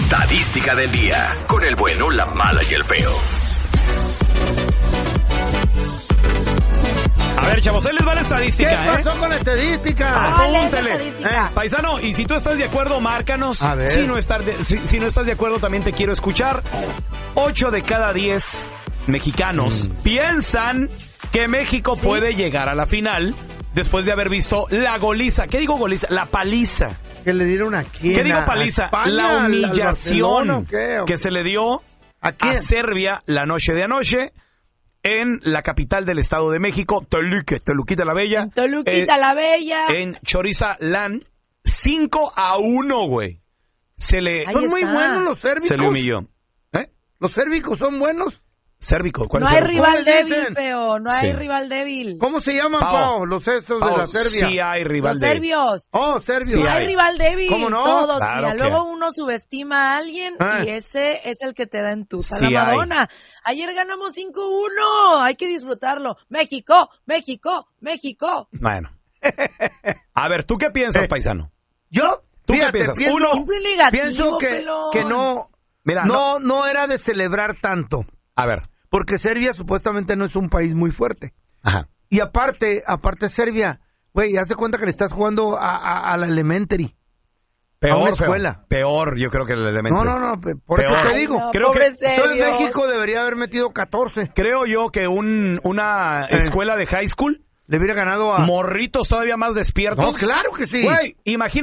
estadística del día, con el bueno, la mala y el feo. A ver, chavos, ahí les va la estadística, ¿Qué pasó con la estadística? Apúntele. Paisano, y si tú estás de acuerdo, márcanos. A ver. Si no estás de acuerdo, también te quiero escuchar. 8 de cada 10 mexicanos piensan que México puede llegar a la final después de haber visto la goliza. ¿Qué digo goliza? La paliza. Que le dieron aquí. ¿Qué digo paliza? España, La humillación ¿o qué? que se le dio a Serbia la noche de anoche en la capital del Estado de México, Toluquita la Bella. Toluquita la Bella. En Chorizalán, 5-1, güey. Son muy buenos los sérbicos. Se le humilló. ¿Los sérbicos son buenos? Sérvico, ¿cuál no es hay sérvico? rival débil, feo. No hay Sí. rival débil. ¿Cómo se llaman, Pao? Los estos de la Serbia. Sí hay rival Los débil. serbios. Oh, serbios. Sí No hay hay. rival débil. ¿Cómo no? Todos. Claro Mira, que luego hay. uno subestima a alguien y ese es el que te da en tu Sí la hay. Madonna. Ayer ganamos 5-1. Hay que disfrutarlo. México, México, México. Bueno. A ver, ¿tú qué piensas, paisano? ¿Yo? ¿Tú Fíjate, qué piensas? pienso- Uno. Siempre negativo, Pienso pelón. que no, Mira, no era de celebrar tanto. A ver. Porque Serbia supuestamente no es un país muy fuerte. Ajá. Y aparte Serbia, güey, haz de cuenta que le estás jugando a la elementary. Peor, a una feo. escuela. Peor, yo creo que el elemento. No, por Peor. eso te digo. No, Creo que pobres Entonces serios. México debería haber metido 14. Creo yo que una escuela de high school, Le hubiera ganado a... morritos todavía más despiertos. No, claro que sí. Güey, imagínate.